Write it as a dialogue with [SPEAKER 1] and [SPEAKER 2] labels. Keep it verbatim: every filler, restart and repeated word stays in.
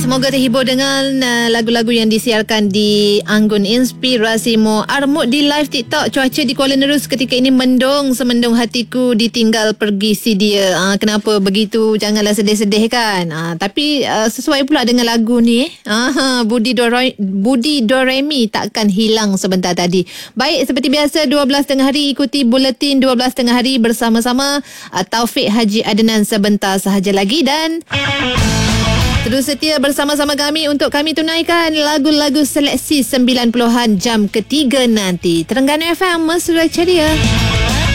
[SPEAKER 1] semoga terhibur dengan uh, lagu-lagu yang disiarkan di Anggun Inspirasimu. Armut di live TikTok, cuaca di Kuala Nerus ketika ini mendung, semendung hatiku ditinggal pergi si dia. Uh, kenapa begitu? Janganlah sedih-sedih kan. Uh, tapi uh, sesuai pula dengan lagu ni. Uh, Budi Dore, Budi Doremi takkan hilang sebentar tadi. Baik, seperti biasa dua belas tengah hari ikuti buletin dua belas tengah hari bersama-sama uh, Taufik Haji Adnan sebentar sahaja lagi, dan terus setia bersama-sama kami untuk kami tunaikan lagu-lagu seleksi sembilan puluhan jam ketiga nanti. Terengganu F M, mesra ceria.